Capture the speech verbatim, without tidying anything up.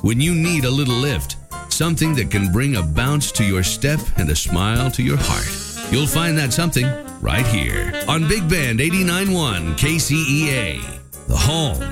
When you need a little lift, something that can bring a bounce to your step and a smile to your heart, you'll find that something right here on Big Band eighty-nine point one K C E A, the home